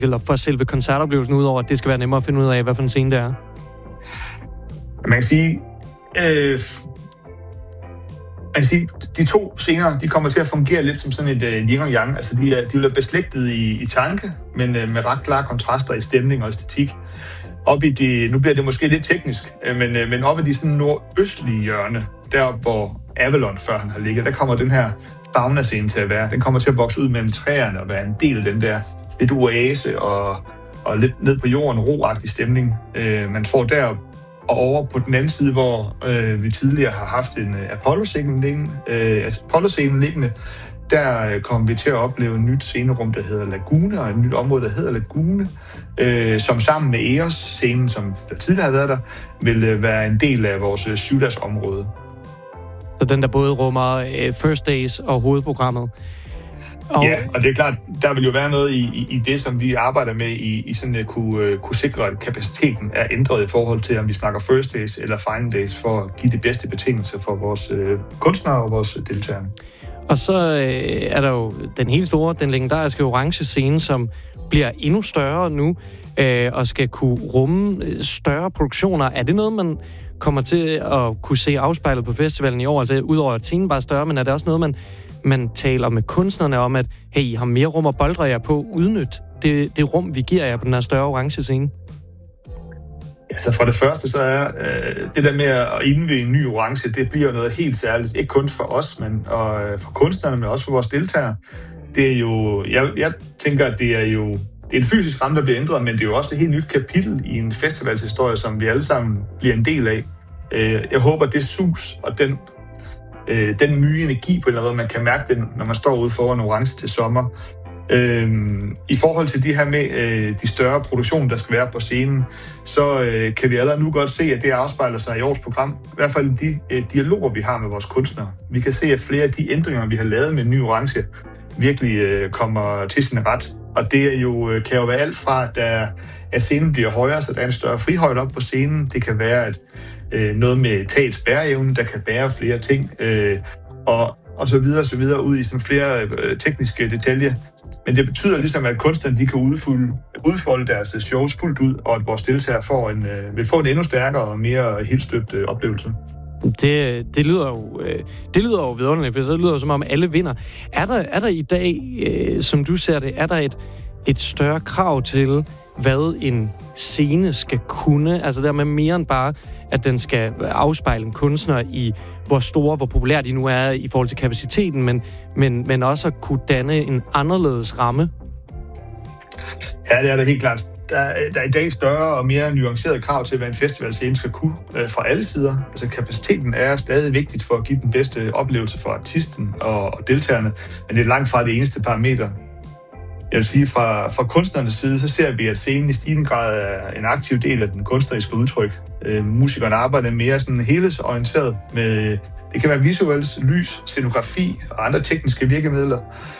eller for selve koncertoplevelsen, udover at det skal være nemmere at finde ud af, hvad for en scene det er? Man kan sige, de to scener, de kommer til at fungere lidt som sådan et yin og yang. Altså, de er beslægtet i tanke, men med ret klare kontraster i stemning og æstetik. Nu bliver det måske lidt teknisk, men oppe i de sådan nordøstlige hjørne, der hvor Avalon før han har ligget, der kommer den her fauna-scene til at være. Den kommer til at vokse ud mellem træerne og være en del af den der lidt oase og lidt ned på jorden roagtig stemning. Man får der og over på den anden side, hvor vi tidligere har haft en Apollo-scene liggende, der kommer vi til at opleve et nyt scenerum, der hedder Lagune, og et nyt område, der hedder Lagune, som sammen med Eos-scenen, som der tidligere har været der, vil være en del af vores 7-dages-område. Så den der både rummer First Days og hovedprogrammet. Ja, og det er klart, der vil jo være noget i det, som vi arbejder med i sådan at kunne sikre, at kapaciteten er ændret i forhold til, om vi snakker First Days eller Final Days, for at give de bedste betingelser for vores kunstnere og vores deltagere. Og så er der jo den helt store, den legendariske orange scene, som bliver endnu større nu, og skal kunne rumme større produktioner. Er det noget, man kommer til at kunne se afspejlet på festivalen i år? Altså udover at scenen bare er større, men er det også noget, man taler med kunstnerne om, at hey, I har mere rum at boldre jer på, udnyt det rum, vi giver jer på den her større orange scene? Altså for det første, så er det der med at indvige en ny orange, det bliver noget helt særligt. Ikke kun for os, men for kunstnerne, men også for vores deltagere. Det er jo, jeg tænker, at det er en fysisk ramme, der bliver ændret, men det er jo også et helt nyt kapitel i en festivalshistorie, som vi alle sammen bliver en del af. Jeg håber, det sus og den nye energi på en eller anden måde, man kan mærke den, når man står ude foran orange til sommer. I forhold til de her med de større produktioner, der skal være på scenen, så kan vi allerede nu godt se, at det afspejler sig i årets program. I hvert fald de dialoger, vi har med vores kunstnere. Vi kan se, at flere af de ændringer, vi har lavet med Ny Orange, virkelig kommer til sin ret. Og det kan jo være alt fra, at scenen bliver højere, så der er en større frihøjde op på scenen. Det kan være at noget med tagets bæreevne, der kan bære flere ting, og så videre ud i sådan flere tekniske detaljer. Men det betyder ligesom, at kunstnerne de kan udfolde deres shows fuldt ud, og at vores deltagere vil få en endnu stærkere og mere helstøbt oplevelse. Det lyder jo vidunderligt, for det lyder som om alle vinder. Er der i dag, som du ser det, er der et større krav til, hvad en scene skal kunne? Altså der med mere end bare, at den skal afspejle en kunstner i, hvor populær de nu er i forhold til kapaciteten, men også at kunne danne en anderledes ramme? Ja, det er det helt klart. Der er i dag større og mere nuancerede krav til, hvad en festivalscene skal kunne fra alle sider. Altså kapaciteten er stadig vigtigt for at give den bedste oplevelse for artisten og deltagerne, men det er langt fra det eneste parameter. Jeg vil sige, fra kunstnernes side, så ser vi, at scenen i stigende grad er en aktiv del af den kunstneriske udtryk. Musikerne arbejder mere sådan helhedsorienteret med, det kan være visuelt, lys, scenografi og andre tekniske virkemidler.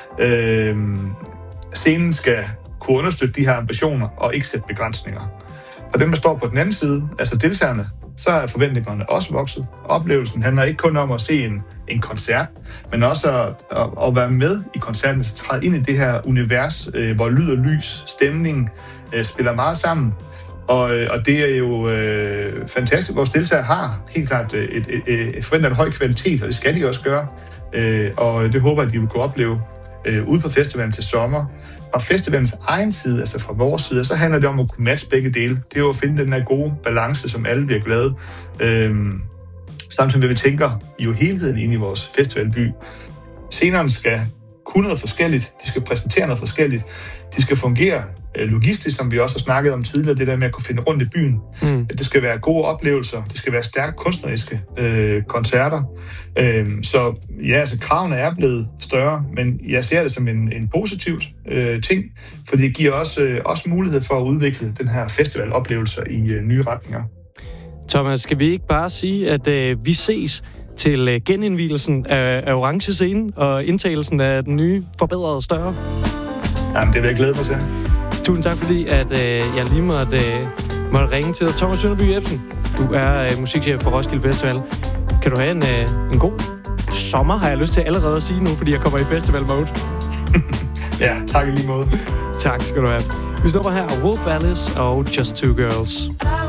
Scenen skal kunne understøtte de her ambitioner og ikke sætte begrænsninger. For dem, der står på den anden side, altså deltagerne, så er forventningerne også vokset. Oplevelsen handler ikke kun om at se en koncert, men også at være med i koncerten, så træde ind i det her univers, hvor lyd og lys, stemning spiller meget sammen. Og det er jo fantastisk. Vores deltagere har helt klart et forventet en høj kvalitet, og det skal de også gøre. Og det håber jeg, at de vil kunne opleve ude på festivalen til sommer. Og festivalens egen side, altså fra vores side, så handler det om at kunne matche begge dele. Det er jo at finde den her gode balance, som alle bliver glade. Samtidig med, at vi tænker jo helheden ind i vores festivalby. Scenerne skal kunne noget forskelligt, de skal præsentere noget forskelligt, de skal fungere logistisk, som vi også har snakket om tidligere, det der med at kunne finde rundt i byen. Det skal være gode oplevelser, det skal være stærke kunstneriske koncerter. Så ja, altså kravene er blevet større, men jeg ser det som en positivt ting, for det giver også mulighed for at udvikle den her festivaloplevelser i nye retninger. Thomas, skal vi ikke bare sige, at vi ses til genindvielsen af Orange Scene og indtagelsen af den nye, forbedrede større? Jamen, det vil jeg glæde mig til. Tusind tak, fordi at jeg lige måtte ringe til dig. Thomas Sønderby Jebsen, du er musikchef for Roskilde Festival. Kan du have en god sommer, har jeg lyst til allerede at sige nu, fordi jeg kommer i festival-mode. Ja, tak i lige måde. Tak skal du have. Vi stopper her. Wolf Alice og Just Two Girls.